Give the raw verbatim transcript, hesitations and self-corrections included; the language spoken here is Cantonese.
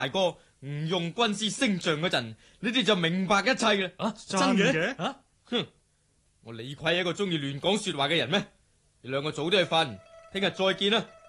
大哥吳用軍師升帳嗰陣，你哋就明白一切嘅。 啊，真嘅？ 啊，哼！我李逵係一個中意亂講說話嘅人咩？你兩個早啲去瞓，聽日再見啦。